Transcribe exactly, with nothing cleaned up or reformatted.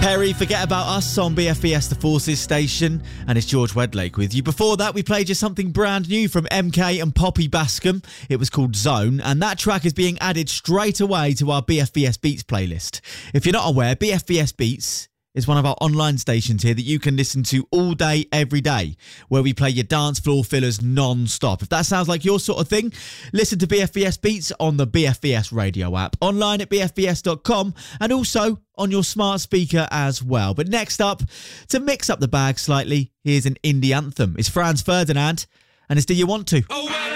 Perry, Forget About Us on B F B S The Forces station, and it's George Wedlake with you. Before that, we played you something brand new from M K and Poppy Bascom. It was called Zone, and that track is being added straight away to our B F B S Beats playlist. If you're not aware, B F B S Beats is one of our online stations here that you can listen to all day, every day, where we play your dance floor fillers non-stop. If that sounds like your sort of thing, listen to B F B S Beats on the B F B S radio app, online at b f b s dot com, and also on your smart speaker as well. But next up, to mix up the bag slightly, here's an indie anthem. It's Franz Ferdinand, and it's Do You Want To? Oh, well.